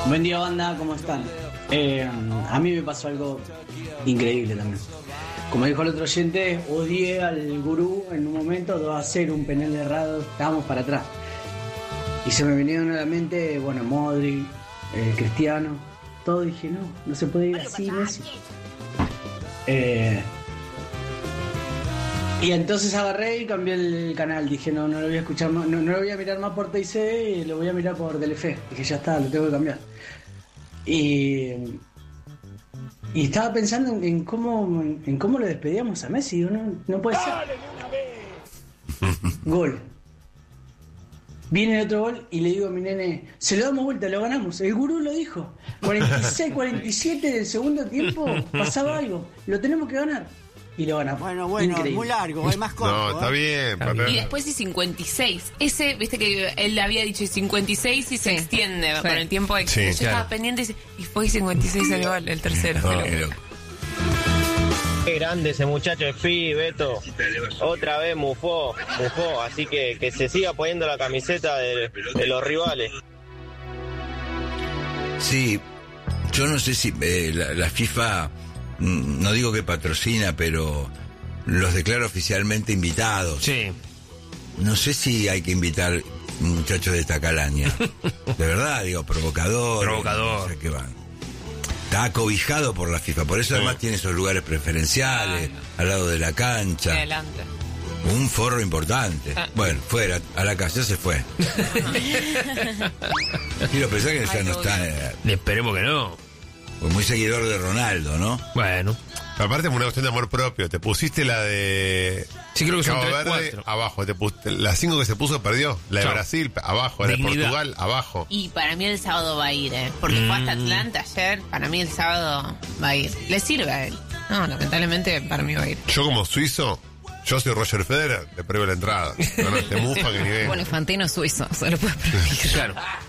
Buen día, banda, ¿cómo están? A mí me pasó algo increíble también. Como dijo el otro oyente, odié al gurú en un momento, 2-0, un penal errado, estábamos para atrás. Y se me vinieron a la mente, bueno, Modric, Cristiano, todo, dije, no se puede ir así, Messi. Y entonces agarré y cambié el canal, dije, no lo voy a escuchar más, no lo voy a mirar más por TIC, y lo voy a mirar por Telefe. Dije, ya está, lo tengo que cambiar. Y estaba pensando en cómo lo despedíamos a Messi. Digo, no puede ser. Gol. Viene el otro gol y le digo a mi nene, se lo damos vuelta, lo ganamos. El gurú lo dijo. 46, 47 del segundo tiempo, pasaba algo. Lo tenemos que ganar. Y lo ganamos. Bueno, increíble. Muy largo, es más corto. No, está bien. Y después y 56. Ese, viste que él había dicho 56 y se extiende con el tiempo extra. Yo estaba pendiente y fue 56 el gol, el tercero. Qué grande ese muchacho de Pi, Beto. Otra vez mufó. Así que se siga poniendo la camiseta de los rivales. Sí, yo no sé si la FIFA, no digo que patrocina, pero los declara oficialmente invitados. Sí. No sé si hay que invitar muchachos de esta calaña. De verdad, digo, provocador. Provocador. No sé qué van. Está acobijado por la FIFA, por eso además tiene esos lugares preferenciales, al lado de la cancha. Adelante. Un forro importante. Bueno, fuera, a la casa se fue. Quiero pensar que ya no está. Esperemos que no. Pues muy seguidor de Ronaldo, ¿no? Bueno. Pero aparte es una cuestión de amor propio. Te pusiste la de Sí, creo que son Cabo 3, Verde 4. abajo. La 5 que se puso perdió. La de Chao. Brasil abajo. La de Dignidad. Portugal abajo. Y para mí el sábado va a ir, porque fue hasta Atlanta ayer. Para mí el sábado va a ir. ¿Le sirve a él? No, lamentablemente para mí va a ir. Yo como suizo, yo soy Roger Federer, le pruebo la entrada. No, te mufa que ni ve. Bueno, Infantino es suizo, se lo puede permitir. Claro.